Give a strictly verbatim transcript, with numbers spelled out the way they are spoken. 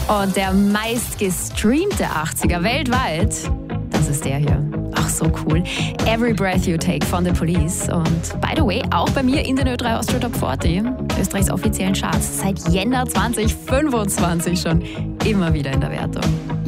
Und der meistgestreamte achtziger weltweit, das ist der hier. Ach, so cool. Every Breath You Take von The Police. Und by the way, auch bei mir in den Ö drei Austria Top vierzig, Österreichs offiziellen Charts, seit Jänner zwanzig fünfundzwanzig schon immer wieder in der Wertung.